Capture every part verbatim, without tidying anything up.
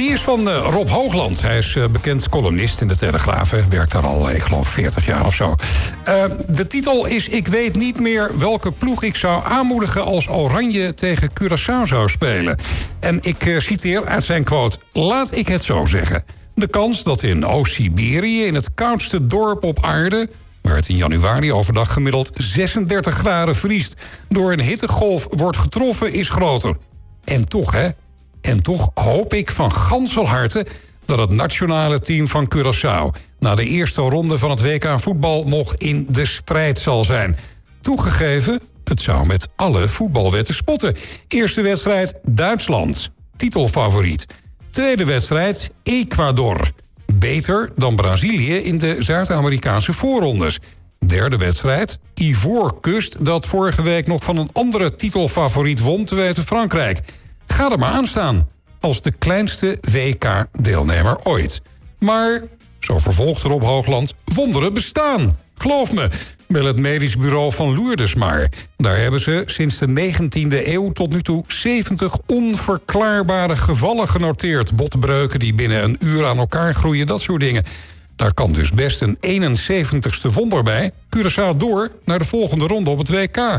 Die is van uh, Rob Hoogland. Hij is uh, bekend columnist in de Telegraaf. Hij werkt daar al, ik geloof, veertig jaar of zo. Uh, de titel is: ik weet niet meer welke ploeg ik zou aanmoedigen als Oranje tegen Curaçao zou spelen. En ik uh, citeer uit zijn quote: laat ik het zo zeggen. De kans dat in Oost-Siberië, in het koudste dorp op aarde, waar het in januari overdag gemiddeld zesendertig graden vriest, door een hittegolf wordt getroffen, is groter. En toch, hè? En toch hoop ik van ganser harte dat het nationale team van Curaçao na de eerste ronde van het W K voetbal nog in de strijd zal zijn. Toegegeven, het zou met alle voetbalwetten spotten. Eerste wedstrijd Duitsland, titelfavoriet. Tweede wedstrijd Ecuador. Beter dan Brazilië in de Zuid-Amerikaanse voorrondes. Derde wedstrijd Ivoorkust, dat vorige week nog van een andere titelfavoriet won, te weten Frankrijk. Ga er maar aan staan, als de kleinste W K-deelnemer ooit. Maar, zo vervolgt Rob Hoogland, wonderen bestaan. Geloof me, bel het medisch bureau van Lourdes maar. Daar hebben ze sinds de negentiende eeuw tot nu toe zeventig onverklaarbare gevallen genoteerd. Botbreuken die binnen een uur aan elkaar groeien, dat soort dingen. Daar kan dus best een eenenzeventigste wonder bij. Curaçao door naar de volgende ronde op het W K.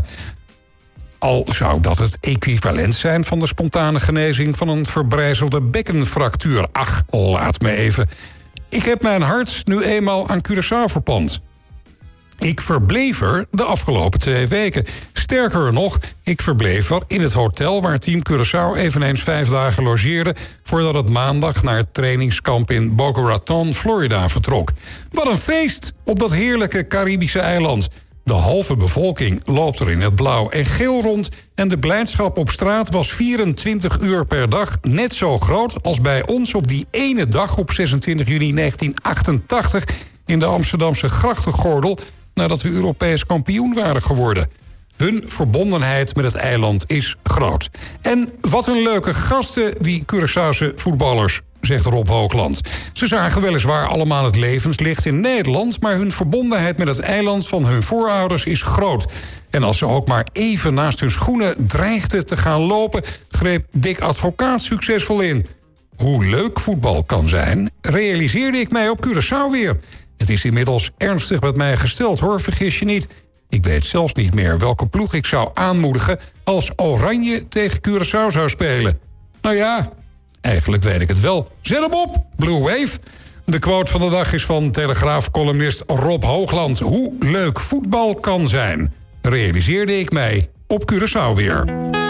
Al zou dat het equivalent zijn van de spontane genezing van een verbrijzelde bekkenfractuur. Ach, laat me even. Ik heb mijn hart nu eenmaal aan Curaçao verpand. Ik verbleef er de afgelopen twee weken. Sterker nog, ik verbleef er in het hotel waar Team Curaçao eveneens vijf dagen logeerde, voordat het maandag naar het trainingskamp in Boca Raton, Florida, vertrok. Wat een feest op dat heerlijke Caribische eiland. De halve bevolking loopt er in het blauw en geel rond en de blijdschap op straat was vierentwintig uur per dag net zo groot als bij ons op die ene dag op zesentwintig juni negentien achtentachtig in de Amsterdamse grachtengordel, nadat we Europees kampioen waren geworden. Hun verbondenheid met het eiland is groot. En wat een leuke gasten, die Curaçaose voetballers, zegt Rob Hoogland. Ze zagen weliswaar allemaal het levenslicht in Nederland, maar hun verbondenheid met het eiland van hun voorouders is groot. En als ze ook maar even naast hun schoenen dreigden te gaan lopen, greep Dick Advocaat succesvol in. Hoe leuk voetbal kan zijn, realiseerde ik mij op Curaçao weer. Het is inmiddels ernstig met mij gesteld, hoor, vergis je niet. Ik weet zelfs niet meer welke ploeg ik zou aanmoedigen als Oranje tegen Curaçao zou spelen. Nou ja, eigenlijk weet ik het wel. Zet hem op, Blue Wave. De quote van de dag is van Telegraaf-columnist Rob Hoogland. Hoe leuk voetbal kan zijn, realiseerde ik mij op Curaçao weer.